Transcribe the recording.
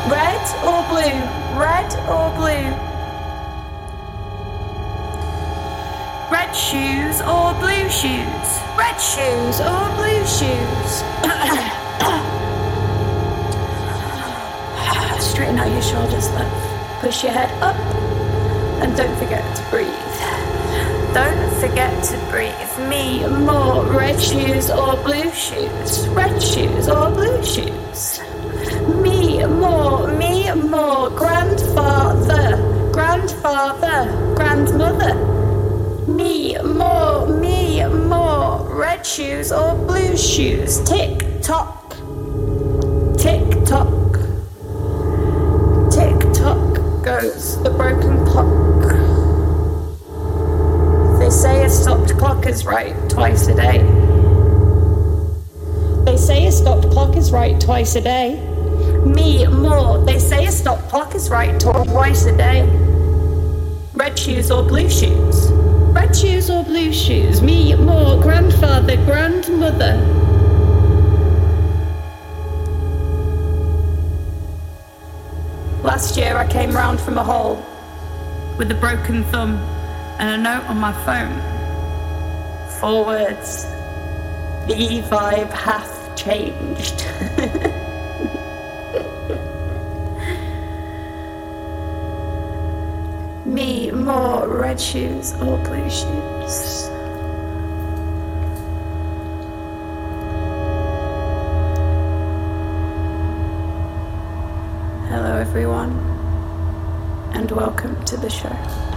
Red or blue? Red or blue? Red shoes or blue shoes? Red shoes or blue shoes? Straighten out your shoulders, love. Push your head up. And don't forget to breathe. Don't forget to breathe. Me more. Red shoes or blue shoes? Red shoes or blue shoes? Me more. Me more. Grandfather. Grandfather. Grandmother. Me more. Me more. Red shoes or blue shoes? Tick tock. Tick tock. Tick tock goes the broken clock. They say a stopped clock is right twice a day. They say a stopped clock is right twice a day. Me more. They say a stopped clock is right twice a day. Red shoes or blue shoes? Red shoes or blue shoes? Me more. Grandfather, grandmother. Last year I came round from a hole with a broken thumb and a note on my phone. 4 words. The vibe hath changed. Me more. Red shoes or blue shoes? Hello everyone, and welcome to the show.